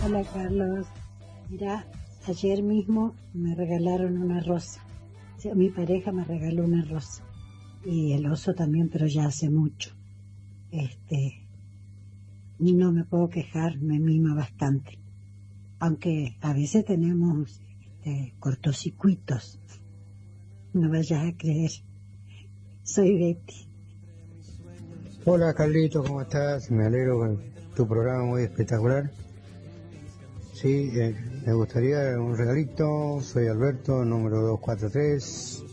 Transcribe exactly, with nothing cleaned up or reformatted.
Hola Carlos, mira, ayer mismo me regalaron una rosa. O sea, mi pareja me regaló una rosa y el oso también, pero ya hace mucho. Este, no me puedo quejar, me mima bastante. Aunque a veces tenemos este, cortocircuitos, no vayas a creer. Soy Betty. Hola Carlito, ¿cómo estás? Me alegro con tu programa muy espectacular. Sí, eh, me gustaría un regalito. Soy Alberto, número doscientos cuarenta y tres.